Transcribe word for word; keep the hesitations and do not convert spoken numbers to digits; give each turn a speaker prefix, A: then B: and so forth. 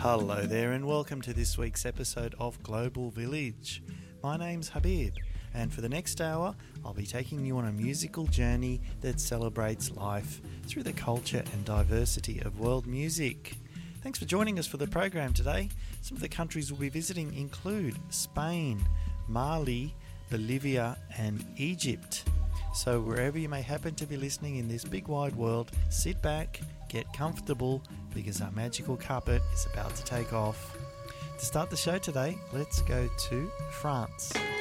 A: Hello there and welcome to this week's episode of Global Village. My name's Habib and for the next hour I'll be taking you on a musical journey that celebrates life through the culture and diversity of world music. Thanks for joining us for the program today. Some of the countries we'll be visiting include Spain, Mali, Bolivia and Egypt. So wherever you may happen to be listening in this big wide world, sit back, get comfortable because our magical carpet is about to take off. To start the show today, let's go to France.